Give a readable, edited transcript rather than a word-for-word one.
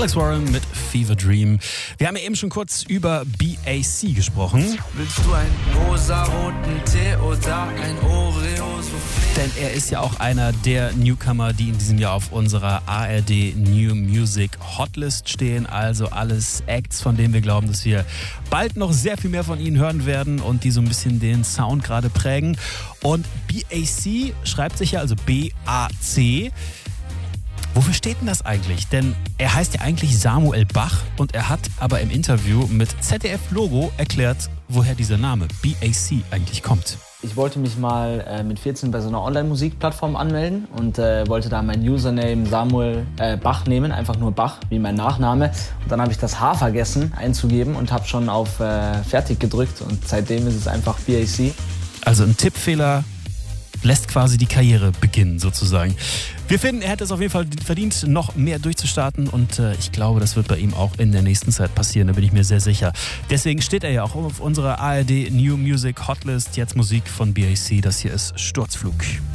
Alex Warren mit Fever Dream. Wir haben ja eben schon kurz über BAC gesprochen. Willst du einen rosaroten Tee oder ein Oreo-Soufflé? Denn er ist ja auch einer der Newcomer, die in diesem Jahr auf unserer ARD New Music Hotlist stehen. Also alles Acts, von denen wir glauben, dass wir bald noch sehr viel mehr von ihnen hören werden und die so ein bisschen den Sound gerade prägen. Und BAC schreibt sich ja, also B-A-C. Wofür steht denn das eigentlich? Denn er heißt ja eigentlich Samuel Bach und er hat aber im Interview mit ZDF Logo erklärt, woher dieser Name BAC eigentlich kommt. Ich wollte mich mal mit 14 bei so einer Online-Musikplattform anmelden und wollte da mein Username Samuel Bach nehmen, einfach nur Bach, wie mein Nachname. Und dann habe ich das H vergessen einzugeben und habe schon auf Fertig gedrückt und seitdem ist es einfach BAC. Also ein Tippfehler lässt quasi die Karriere beginnen, sozusagen. Wir finden, er hätte es auf jeden Fall verdient, noch mehr durchzustarten und ich glaube, das wird bei ihm auch in der nächsten Zeit passieren, da bin ich mir sehr sicher. Deswegen steht er ja auch auf unserer ARD New Music Hotlist, jetzt Musik von BAC, das hier ist Sturzflug.